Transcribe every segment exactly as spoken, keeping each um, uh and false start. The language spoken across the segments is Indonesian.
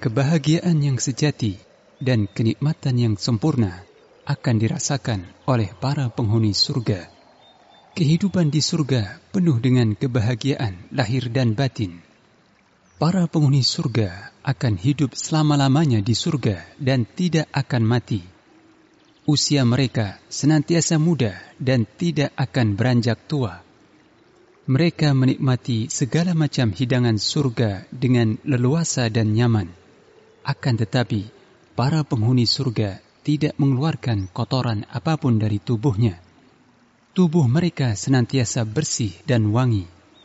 Kebahagiaan yang sejati dan kenikmatan yang sempurna akan dirasakan oleh para penghuni surga. Kehidupan di surga penuh dengan kebahagiaan lahir dan batin. Para penghuni surga akan hidup selama-lamanya di surga dan tidak akan mati. Usia mereka senantiasa muda dan tidak akan beranjak tua. Mereka menikmati segala macam hidangan surga dengan leluasa dan nyaman. Akan tetapi, para penghuni surga tidak mengeluarkan kotoran apapun dari tubuhnya. Tubuh mereka senantiasa bersih dan wangi.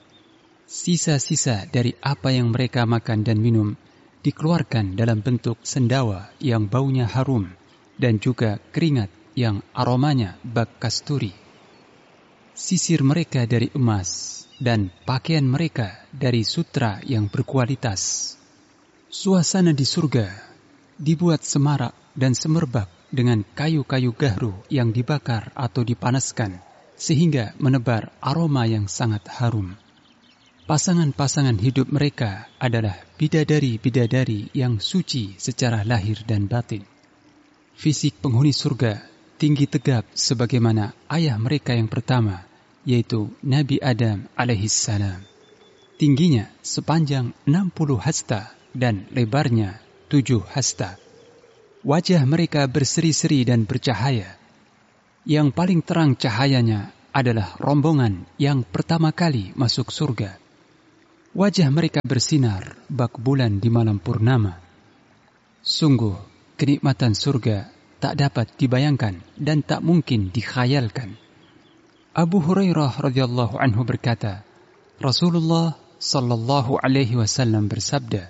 Sisa-sisa dari apa yang mereka makan dan minum dikeluarkan dalam bentuk sendawa yang baunya harum dan juga keringat yang aromanya bak kasturi. Sisir mereka dari emas dan pakaian mereka dari sutra yang berkualitas. Suasana di surga dibuat semarak dan semerbak dengan kayu-kayu gahru yang dibakar atau dipanaskan sehingga menebar aroma yang sangat harum. Pasangan-pasangan hidup mereka adalah bidadari-bidadari yang suci secara lahir dan batin. Fisik penghuni surga tinggi tegap sebagaimana ayah mereka yang pertama, yaitu Nabi Adam alaihissalam. Tingginya sepanjang enam puluh hasta dan lebarnya tujuh hasta. Wajah mereka berseri-seri dan bercahaya. Yang paling terang cahayanya adalah rombongan yang pertama kali masuk surga. Wajah mereka bersinar bak bulan di malam purnama. Sungguh, kenikmatan surga tak dapat dibayangkan dan tak mungkin dikhayalkan. Abu Hurairah radhiyallahu anhu berkata, Rasulullah sallallahu alaihi wasallam bersabda,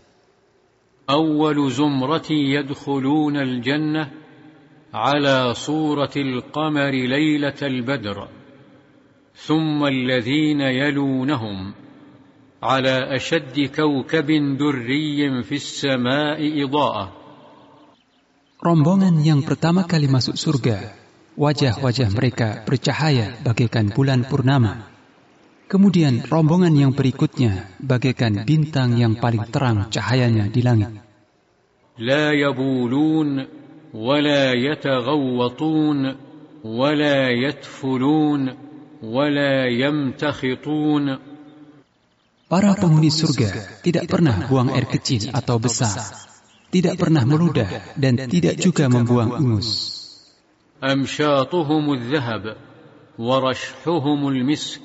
أول زمرة يدخلون الجنة على صورة القمر ليلة البدر ثم الذين يلونهم على أشد كوكب دري في السماء إضاءة. Rombongan yang pertama kali masuk surga, wajah-wajah mereka bercahaya bagaikan bulan purnama. Kemudian rombongan yang berikutnya bagaikan bintang yang paling terang cahayanya di langit. لا يبولون ولا يتغوطون ولا يتفلون ولا يمتخطون. Para penghuni surga tidak pernah buang air kecil atau besar, tidak pernah meludah dan tidak juga membuang ingus. أمشاطهم الذهب ورشحهم المسك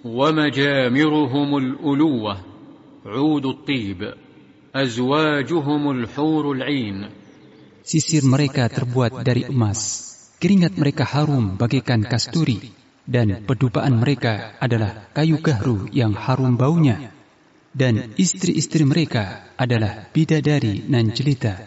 ومجامرهم الألوة عود الطيب أزواجهم الحور العين. Sisir mereka terbuat dari emas, keringat mereka harum bagaikan kasturi, dan pedupaan mereka adalah kayu gahru yang harum baunya, dan istri-istri mereka adalah bidadari nan jelita.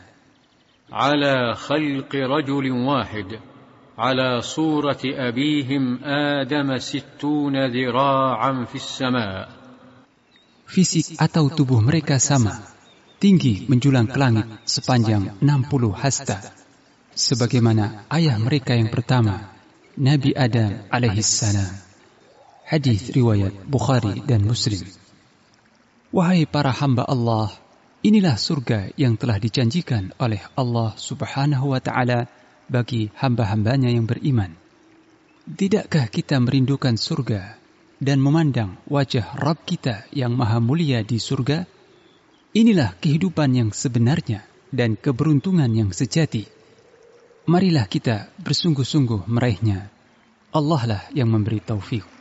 على خلق رجل واحد على صورة أبيهم آدم ستون ذراعا في السماء. Fisik atau tubuh mereka sama, tinggi menjulang ke langit sepanjang enam puluh hasta, sebagaimana ayah mereka yang pertama, Nabi Adam alaihissalam. Hadis riwayat Bukhari dan Muslim. Wahai para hamba Allah, inilah surga yang telah dijanjikan oleh Allah subhanahu wa ta'ala bagi hamba-hambanya yang beriman. Tidakkah kita merindukan surga dan memandang wajah Rabb kita yang maha mulia di surga? Inilah kehidupan yang sebenarnya dan keberuntungan yang sejati. Marilah kita bersungguh-sungguh meraihnya. Allah lah yang memberi taufik.